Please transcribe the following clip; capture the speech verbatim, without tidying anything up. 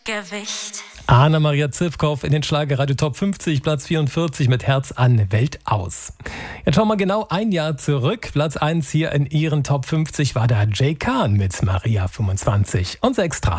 Gewicht. Anna-Maria Zivkow in den Schlagerradio Top fünfzig, Platz vierundvierzig mit Herz an Welt aus. Jetzt schauen wir genau ein Jahr zurück. Platz eins hier in ihren Top fünfzig war da Jay Khan mit Maria fünfundzwanzig. Unser Extra.